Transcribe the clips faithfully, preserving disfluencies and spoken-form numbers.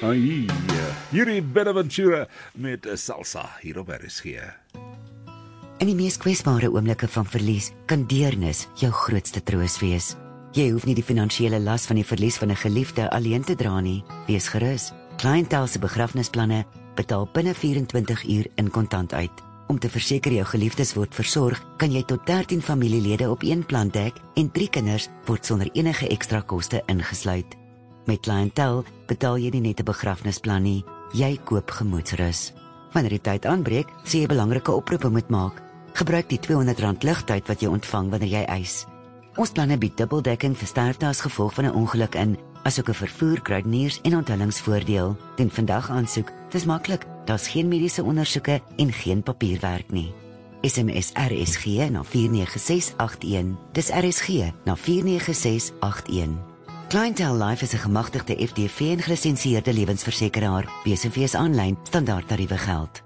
Ai, Yuri Benaventura met Salsa hier op R S G. In die mees kwesbare oomblikke van verlies kan deernis jou grootste troos wees. Jy hoef nie die finansiële las van die verlies van 'n geliefde alleen te dra nie. Wees gerus. Clientele se begrafnisplanne betaal binne vyf-en-twintig uur in kontant uit. Om te verseker jou geliefdes word versorg, kan jy tot dertien familielede op een plan dek en drie kinders word sonder enige ekstra koste ingesluit. Met Clientele betaal jy nie net 'n begrafnisplan nie, jy koop gemoedsrus. Wanneer die tyd aanbreek, sê jy belangrike oproepe moet maak. Gebruik die tweehonderd rand ligtyd wat jy ontvang wanneer jy eis. Ons planne bied dubbeldekking vir sterfte as gevolg van 'n ongeluk in, asook 'n vervoer, kruideniers en onthullingsvoordeel. Doen vandag aansoek. Dis maklik. Daar's geen mediese ondersoeke en geen papierwerk nie. S M S R S G na vier nege ses agt een. Dis R S G na vier nege ses agt een. Clientele Life is 'n gemagtigde F D V en gelisensieerde lewensversekeraar. B S V's aanlyn standaard tariewe geld.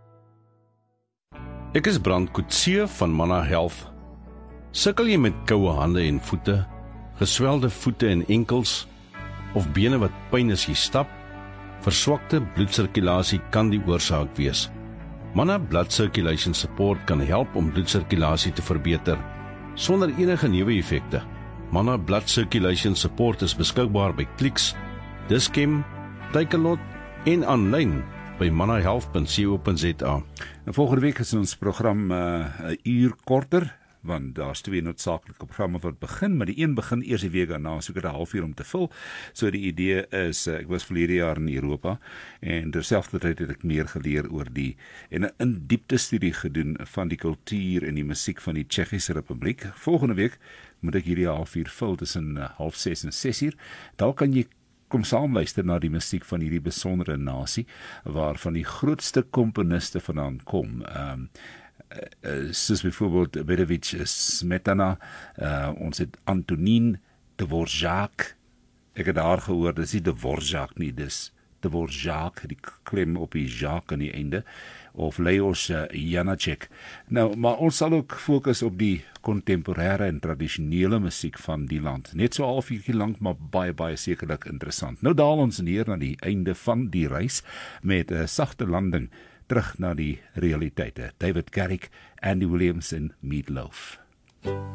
Ek is Brand Coetzee van Manna Health. Sukkel jy met koue hande en voete, geswelde voete en enkels, of bene wat pyn as jy stap? Verswakte bloedsirkulasie kan die oorsaak wees. Manna Blood Circulation Support kan help om bloedsirkulasie te verbeter, sonder enige neeweffekte. Manna Blood Circulation Support is beskikbaar by Clicks, Dis-Chem, Takealot en aanlyn by manna health punt co punt za. En volgende week is ons program 'n uh, uur korter, want daar's twee noodsaaklike programme wat begin, maar die een begin eers die week daarna, so ek het 'n halfuur om te vul. So die idee is, uh, ek was verlede jaar in Europa, en terselfdertyd het ek meer geleer oor die, en 'n in diepte studie gedoen van die kultuur en die musiek van die Tsjechiese Republiek. Volgende week moet ek hierdie halfuur vul tussen uh, half ses en ses uur. Daar kan jy kom saam luister na die musiek van hierdie besondere nasie, waarvan die grootste komponiste vandaan kom. Um, uh, soos byvoorbeeld Bedevich Smetana, uh, ons het Antonin Dvorak, ek het daar gehoor, dis nie Dvorak nie, dis Dvorak, die klem op die Jacques aan die einde, of Leos uh, Janacek. Nou, maar ons sal ook fokus op die kontemporêre en tradisionele musiek van die land. Net so half uurtjie lank, maar baie, baie sekerlik interessant. Nou daal ons neer na die einde van die reis, met 'n sagte landing terug na die realiteite. David Garrick, Andy Williams en Meatloaf.